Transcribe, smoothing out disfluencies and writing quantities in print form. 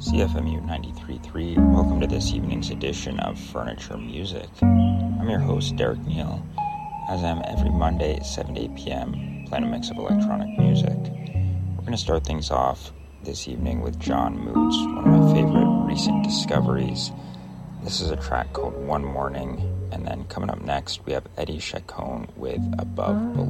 CFMU 93.3. Welcome to this evening's edition of Furniture Music. I'm your host, Derek Neal, as I'm every Monday at 7 to 8 p.m., playing a mix of electronic music. We're going to start things off this evening with John Moots, one of my favorite recent discoveries. This is a track called One Morning, and then coming up next, we have Eddie Chacon with Above Below.